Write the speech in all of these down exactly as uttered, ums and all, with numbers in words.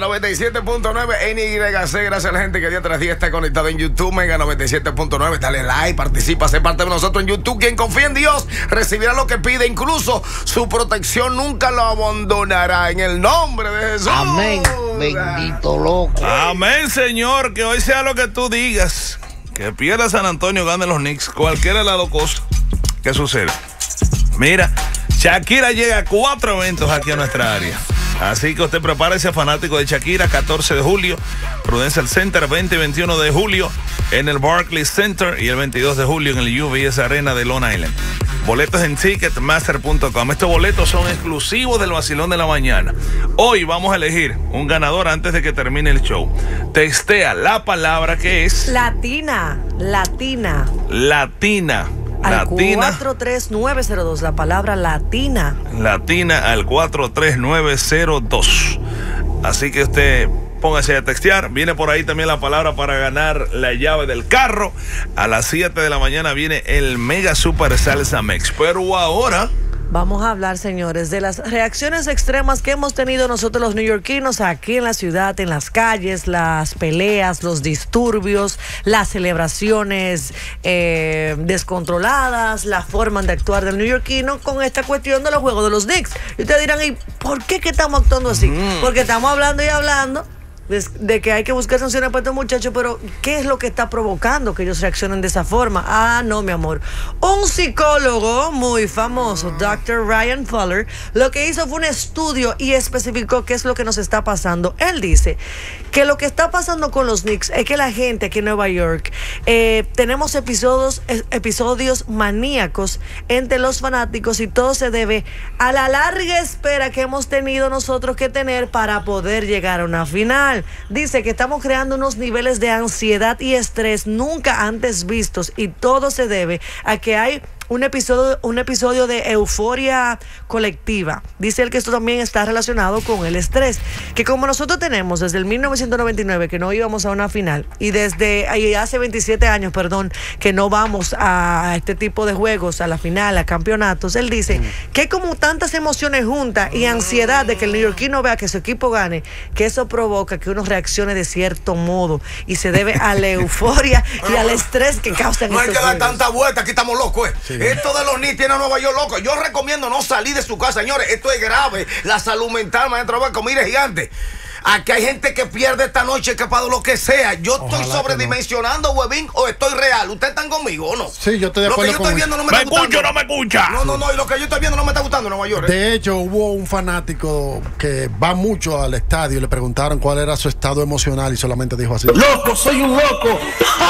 noventa y siete punto nueve N Y C. Gracias a la gente que día tras día está conectada en YouTube. Mega noventa y siete punto nueve. Dale like, participa, sé parte de nosotros en YouTube. Quien confía en Dios recibirá lo que pide. Incluso su protección nunca lo abandonará. En el nombre de Jesús. Amén. Bendito loco. Amén, Señor. Que hoy sea lo que tú digas. Que pierda San Antonio, gane los Knicks. Cualquiera de las dos cosas que suceda. Mira, Shakira llega a cuatro eventos aquí a nuestra área. Así que usted prepárese, fanático de Shakira. catorce de julio, Prudential Center. veinte y veintiuno de julio en el Barclays Center. Y el veintidós de julio en el U B S Arena de Long Island. Boletos en ticketmaster punto com. Estos boletos son exclusivos del Vacilón de la Mañana. Hoy vamos a elegir un ganador antes de que termine el show. Textea la palabra que es... Latina. Latina. Latina. Al Latina. cuatro tres nueve cero dos, la palabra latina. Latina al cuatro tres nueve cero dos. Así que usted póngase a textear. Viene por ahí también la palabra para ganar la llave del carro. A las siete de la mañana viene el Mega Super Salsa Mex. Pero ahora... Vamos a hablar, señores, de las reacciones extremas que hemos tenido nosotros los neoyorquinos aquí en la ciudad, en las calles, las peleas, los disturbios, las celebraciones eh, descontroladas, la forma de actuar del neoyorquino con esta cuestión de los juegos de los Knicks. Y ustedes dirán, ¿y por qué que estamos actuando así? Mm. Porque estamos hablando y hablando de, de que hay que buscar sanciones para estos muchachos, pero ¿qué es lo que está provocando que ellos reaccionen de esa forma? Ah, no, mi amor. Un psicólogo muy famoso, doctor Ryan Fuller, lo que hizo fue un estudio y especificó qué es lo que nos está pasando. Él dice que lo que está pasando con los Knicks es que la gente aquí en Nueva York eh, tenemos episodios, episodios maníacos entre los fanáticos, y todo se debe a la larga espera que hemos tenido nosotros que tener para poder llegar a una final. Dice que estamos creando unos niveles de ansiedad y estrés nunca antes vistos, y todo se debe a que hay un episodio, un episodio de euforia colectiva. Dice él que esto también está relacionado con el estrés, que como nosotros tenemos desde el mil novecientos noventa y nueve que no íbamos a una final, y desde ahí hace veintisiete años, perdón, que no vamos a este tipo de juegos, a la final, a campeonatos. Él dice mm. que como tantas emociones juntas y ansiedad de que el neoyorquino vea que su equipo gane, que eso provoca que uno reaccione de cierto modo, y se debe a la euforia y al estrés que causan no estos hay que dar juegos. tanta vuelta, aquí estamos locos, eh. Sí. Esto de los Knicks tiene a Nueva York loco. Yo recomiendo no salir de su casa, señores. Esto es grave. La salud mental, maestro Banco, mire, gigante. Aquí hay gente que pierde esta noche capaz de lo que sea. Yo estoy Ojalá sobredimensionando, no. Huevín, o estoy real. ¿Ustedes están conmigo o no? Sí, yo estoy de acuerdo. Lo que yo con estoy viendo no me, me está gustando. escucho, no me escucha. No, no, no. Y lo que yo estoy viendo no me está gustando en Nueva York. ¿eh? De hecho, hubo un fanático que va mucho al estadio y le preguntaron cuál era su estado emocional y solamente dijo así: ¡Loco, soy un loco!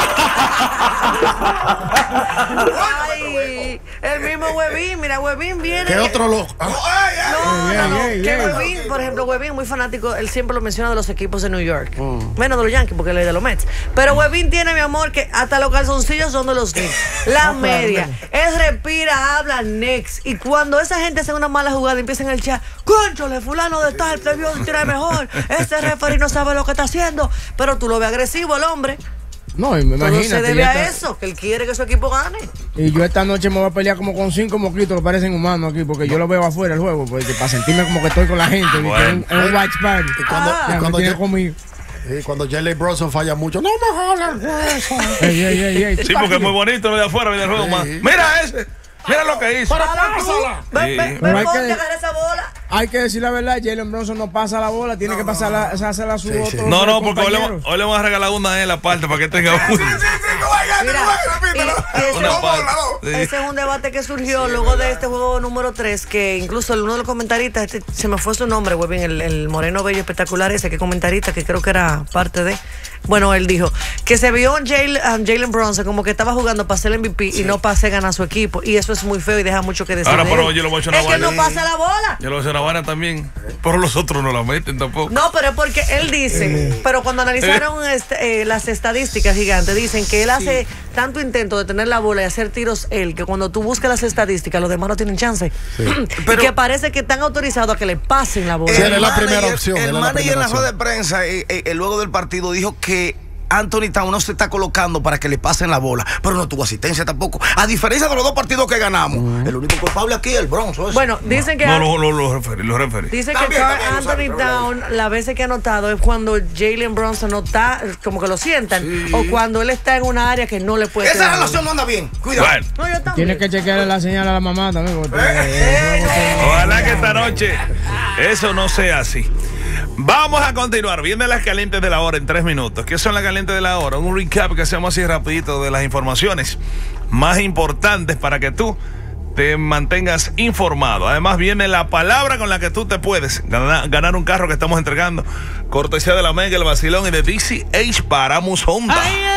Ay, el mismo Huevín, mira, Huevín viene. ¿Qué otro loco? Ah. No, no, no. Que Huevín, por ejemplo, Huevín, muy fanático, él siempre lo menciona de los equipos de New York. Mm. Menos de los Yankees, porque él es de los Mets. Pero Huevín tiene, mi amor, que hasta los calzoncillos son de los Knicks. La no, media. Él respira, habla Knicks. Y cuando esa gente hace una mala jugada, empieza en el chat: ¡Cónchole, fulano de tal, te vio tirar mejor! Este referee no sabe lo que está haciendo. Pero tú lo ves agresivo, el hombre. No, me imagino. Todo se debe a eso, que él quiere que su equipo gane. Y yo esta noche me voy a pelear como con cinco mosquitos que parecen humanos aquí, porque yo lo veo afuera el juego, porque para sentirme como que estoy con la gente, bueno. en, en un white party. Y cuando, ah, y cuando, ya, yo, conmigo. y cuando Jalen Bronson falla mucho, no me jodas eso. Ey, ey, ey, ey. Sí, porque es muy bonito lo de afuera del juego, sí. más. Mira ese. Mira lo que hizo. Para pásala. Ven, ven, ven, ponte, agarra esa bola. Hay que decir la verdad, Jalen Bronson no pasa la bola, tiene no, que pasarla, o sea, hacerla a su sí, otro. Sí. No, no, porque hoy le, hoy le vamos a regalar una a él aparte para que tenga una. Sí, sí, sí, Mira, ese, una sí. ese es un debate que surgió sí, luego de este juego número tres, que incluso uno de los comentaristas, este, se me fue su nombre, Huevín, el, el moreno bello espectacular ese, que comentarista, que creo que era parte de. Bueno, él dijo que se vio a Jalen, um, Jalen Bronson como que estaba jugando para ser el M V P sí. y no para hacer ganar a su equipo, y eso es muy feo y deja mucho que decir. Ahora, de pero él. yo lo voy a echar una Es que no pasa la bola. Yo lo voy a echar una vara también, pero los otros no la meten tampoco. No, pero es porque él dice, pero cuando analizaron este, eh, las estadísticas gigantes, dicen que él hace sí. tanto intento de tener la bola y hacer tiros él, que cuando tú buscas las estadísticas, los demás no tienen chance. Sí. Pero, y que parece que están autorizados a que le pasen la bola. Sí, él es la primera opción. El manager manager en la rueda de prensa, eh, eh, luego del partido, dijo que Anthony Town no se está colocando para que le pasen la bola, pero no tuvo asistencia tampoco. A diferencia de los dos partidos que ganamos, uh-huh. el único culpable aquí es el Bronx. Bueno, dicen que... No, no, no, los referí, los referí. Dicen que Carl Anthony Town, las veces que ha anotado es cuando Jalen Brunson no está, como que lo sientan, sí. o cuando él está en una área que no le puede... Esa relación no anda bien, cuidado. Bueno. No, yo también. Tienes que chequearle la señal a la mamá también. Porque eh, eh, ojalá que esta noche eso no sea así. Vamos a continuar. Viene las calientes de la hora en tres minutos. ¿Qué son las calientes de la hora? Un recap que hacemos así rapidito de las informaciones más importantes para que tú te mantengas informado. Además viene la palabra con la que tú te puedes ganar, ganar un carro que estamos entregando. Cortesía de la Mega, el Vacilón y de D C H Paramus Honda. Ay,